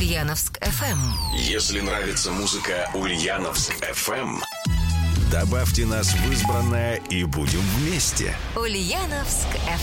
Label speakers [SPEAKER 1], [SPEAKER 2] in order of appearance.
[SPEAKER 1] Ульяновск FM.
[SPEAKER 2] Если нравится музыка Ульяновск FM, добавьте нас в избранное и будем вместе.
[SPEAKER 1] Ульяновск FM.